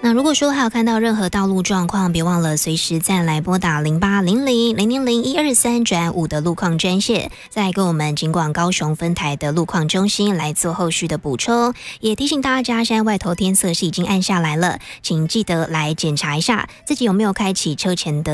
那如果说还有看到任何道路状况，别忘了随时再来拨打0800000123转5的路况专线，再跟我们警广高雄分台的路况中心来做后续的补充。也提醒大家，现在外头天色是已经暗下来了，请记得来检查一下自己有没有开启车前的